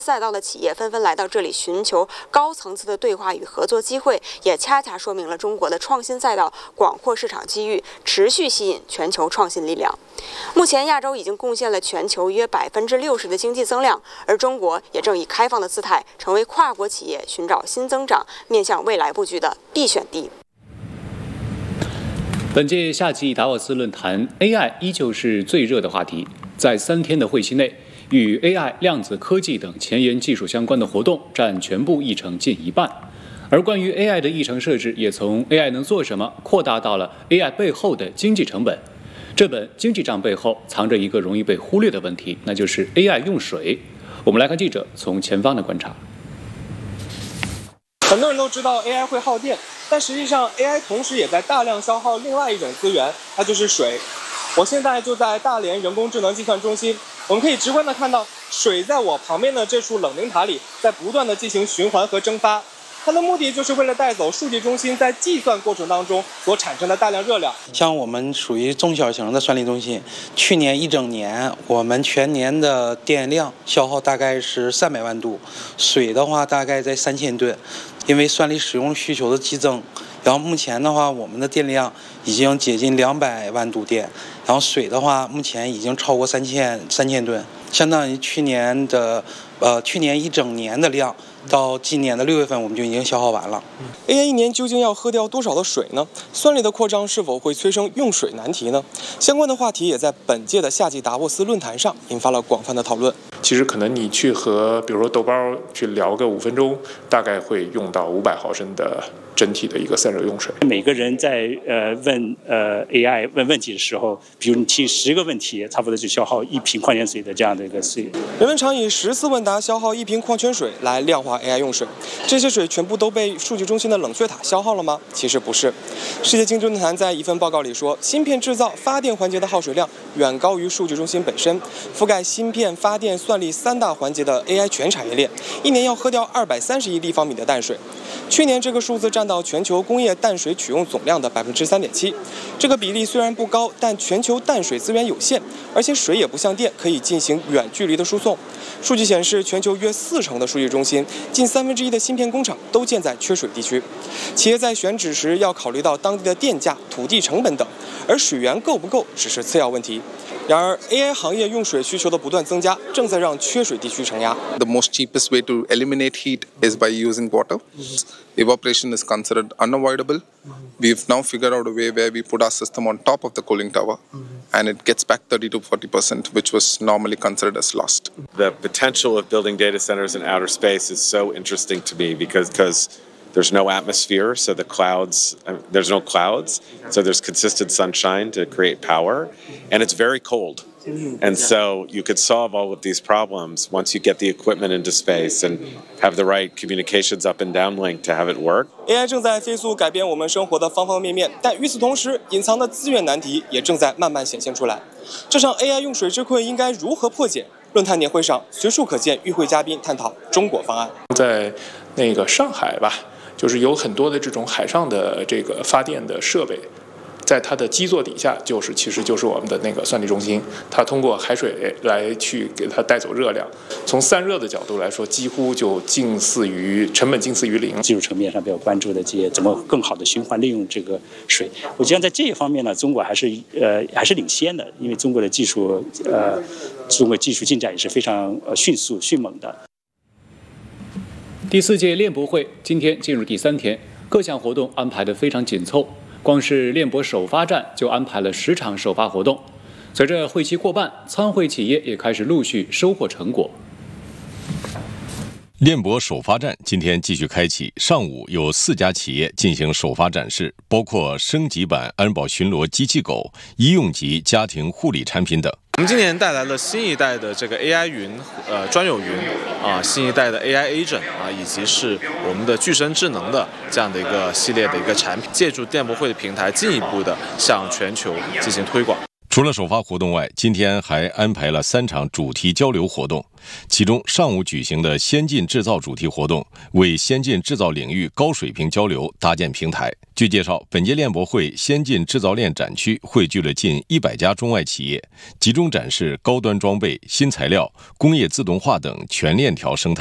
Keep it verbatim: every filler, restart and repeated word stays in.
赛道的企业纷纷来到这里寻求高层次的对话与合作机会，也恰恰说明了中国的创新赛道广阔市场机遇，持续吸引全球创新力量。目前，亚洲已经贡献了全球约百分之六十的经济增量，而中国也正以开放的姿态，成为跨国企业寻找新增长、面向未来布局的必选地。 本届夏季达沃斯论坛 ，A I 依旧是最热的话题。在三天的会期内，与 A I、量子科技等前沿技术相关的活动占全部议程近一半。而关于 A I 的议程设置，也从 A I 能做什么扩大到了 A I 背后的经济成本。这本经济账背后藏着一个容易被忽略的问题，那就是 A I 用水。我们来看记者从前方的观察。 很多人都知道 A I 会耗电，但实际上 A I 同时也在大量消耗另外一种资源，它就是水。我现在就在大连人工智能计算中心，我们可以直观地看到水在我旁边的这处冷凝塔里在不断地进行循环和蒸发。它的目的就是为了带走数据中心在计算过程当中所产生的大量热量。 像我们属于中小型的算力中心，去年一整年我们全年的电量消耗大概是三百万度，水的话大概在三千吨。因为算力使用需求的激增，然后目前的话，我们的电量已经接近两百万度电，然后水的话，目前已经超过三千三千吨，相当于去年的呃去年一整年的量，到今年的六月份我们就已经消耗完了。 A I 一年究竟要喝掉多少的水呢？算力的扩张是否会催生用水难题呢？相关的话题也在本届的夏季达沃斯论坛上引发了广泛的讨论。 其实可能你去和比如说豆包去聊个五分钟，大概会用到五百毫升的整体的一个散热用水。 每个人在呃问呃 A I 问问题的时候，比如你提十个问题，差不多就消耗一瓶矿泉水的这样的一个水。 人们常以十次问答消耗一瓶矿泉水来量化 A I 用水，这些水全部都被数据中心的冷却塔消耗了吗？其实不是。世界经济论坛在一份报告里说，芯片制造、发电环节的耗水量远高于数据中心本身，覆盖芯片、发电、算力三大环节的 A I 全产业链，一年要喝掉二百三十亿立方米的淡水。去年这个数字占到全球工业淡水取用总量的百分之三点七。这个比例虽然不高，但全球淡水资源有限，而且水也不像电可以进行远距离的输送。数据显示，全球约四成的数据中心，近三分之一的芯片工厂都建在缺水地区。企业在选址时要考虑到当地的电价、土地成本等，而水源够不够只是次要问题。然而 ，A I 行业用水需求的不断增加，正在让缺水地区承压。 The most cheapest way to eliminate heat is by using water. Evaporation is considered unavoidable. We've now figured out a way where we put our system on top of the cooling tower, and it gets back thirty to forty percent, which was normally considered as lost. The potential of building data centers in outer space is so interesting to me because because there's no atmosphere, so the clouds, there's no clouds, so there's consistent sunshine to create power, and it's very cold. And so you could solve all of these problems once you get the equipment into space and have the right communications up and down link to have it work. A I 正在飞速改变我们生活的方方面面，但与此同时，隐藏的资源难题也正在慢慢显现出来。这场 A I 用水之困应该如何破解？论坛年会上，随处可见与会嘉宾探讨中国方案。 在那个上海吧，就是有很多的这种海上的这个发电的设备。在它的基座底下，就是其实就是我们的那个算力中心，它通过海水来去给它带走热量。从散热的角度来说，几乎就近似于成本近似于零。 技术层面上比较关注的这些，怎么更好的循环利用这个水。我觉得在这一方面呢，中国还是呃还是领先的，因为中国的技术呃中国技术进展也是非常呃迅速迅猛的。 第四届链博会今天进入第三天，各项活动安排得非常紧凑。光是链博首发站就安排了十场首发活动，随着会期过半，参会企业也开始陆续收获成果。 链博首发站今天继续开启，上午有四家企业进行首发展示，包括升级版安保巡逻机器狗、医用级家庭护理产品等。 我们今年带来了新一代的这个 A I 云，呃，专有云啊，新一代的 A I Agent 啊，以及是我们的具身智能的这样的一个系列的一个产品，借助电博会的平台，进一步的向全球进行推广。 除了首发活动外，今天还安排了三场主题交流活动。其中，上午举行的先进制造主题活动，为先进制造领域高水平交流搭建平台。据介绍，本届链博会先进制造链展区汇聚了近一百家中外企业，集中展示高端装备、新材料、工业自动化等全链条生态。